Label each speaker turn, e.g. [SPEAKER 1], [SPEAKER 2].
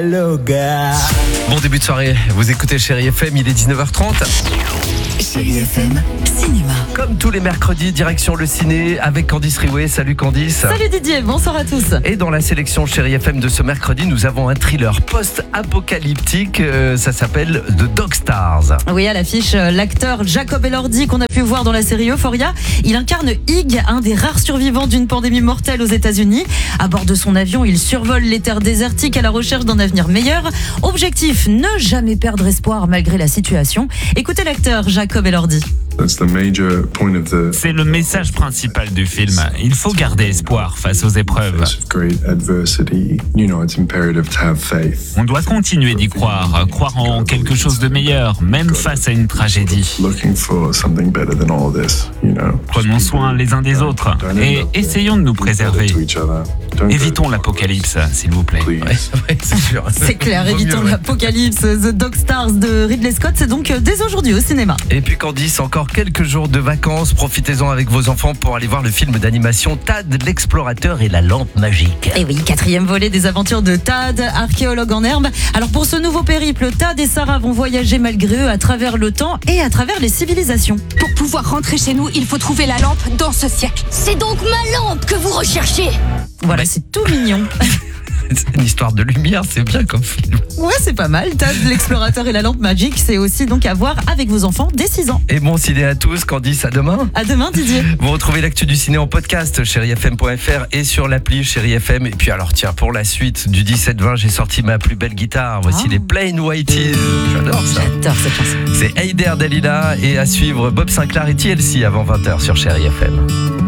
[SPEAKER 1] Hello gars.
[SPEAKER 2] Bon début de soirée, vous écoutez Chérie FM, il est 19h30.
[SPEAKER 3] Chérie FM, cinéma.
[SPEAKER 2] Comme tous les mercredis, direction le ciné avec Candice Riouet. Salut Candice.
[SPEAKER 4] Salut Didier, bonsoir à tous.
[SPEAKER 2] Et dans la sélection Chérie FM de ce mercredi, nous avons un thriller post-apocalyptique, ça s'appelle The Dog Stars.
[SPEAKER 4] Oui, à l'affiche, l'acteur Jacob Elordi qu'on a pu voir dans la série Euphoria, il incarne Hig, un des rares survivants d'une pandémie mortelle aux États-Unis. À bord de son avion, il survole les terres désertiques à la recherche d'un avenir meilleur. Objectif, ne jamais perdre espoir malgré la situation. Écoutez l'acteur Jacob Elordi.
[SPEAKER 5] C'est le message principal du film. Il faut garder espoir face aux épreuves. On doit continuer d'y croire en quelque chose de meilleur, même face à une tragédie. Prenons soin les uns des autres et essayons de nous préserver. Évitons l'apocalypse, s'il vous plaît.
[SPEAKER 2] Ouais, c'est sûr.
[SPEAKER 4] C'est clair,
[SPEAKER 2] Vaut
[SPEAKER 4] évitons
[SPEAKER 2] mieux, ouais.
[SPEAKER 4] l'apocalypse. The Dog Stars de Ridley Scott, c'est donc dès aujourd'hui au cinéma.
[SPEAKER 2] Et puis Candice, encore quelques jours de vacances, profitez-en avec vos enfants pour aller voir le film d'animation Tad, l'explorateur et la lampe magique.
[SPEAKER 4] Et oui, 4e volet des aventures de Tad, archéologue en herbe. Alors pour ce nouveau périple, Tad et Sarah vont voyager malgré eux à travers le temps et à travers les civilisations.
[SPEAKER 6] Pour pouvoir rentrer chez nous, il faut trouver la lampe dans ce siècle.
[SPEAKER 7] C'est donc ma lampe que vous recherchez.
[SPEAKER 4] Voilà, c'est tout mignon.
[SPEAKER 2] C'est une histoire de lumière, c'est bien comme film.
[SPEAKER 4] Ouais, c'est pas mal. Tad, l'explorateur et la lampe magique, c'est aussi donc à voir avec vos enfants dès 6 ans.
[SPEAKER 2] Et bon ciné à tous, Candice, à demain.
[SPEAKER 4] À demain Didier.
[SPEAKER 2] Vous retrouvez l'actu du ciné en podcast, chérifm.fr et sur l'appli Chérie FM. Et puis alors tiens, pour la suite du 17-20, j'ai sorti ma plus belle guitare. Voici les Plain Whitey. J'adore ça.
[SPEAKER 4] J'adore cette chanson.
[SPEAKER 2] C'est Heider Dalila et à suivre Bob Sinclair et TLC avant 20h sur Chérie FM.